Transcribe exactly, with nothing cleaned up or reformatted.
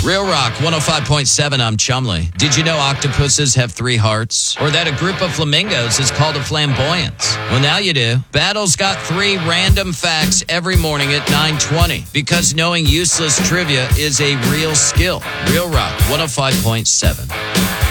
Real Rock one oh five point seven, I'm Chumley. Did you know octopuses have three hearts? Or that a group of flamingos is called a flamboyance? Well, now you do. Battle's got three random facts every morning at nine twenty, because knowing useless trivia is a real skill. Real Rock one oh five point seven.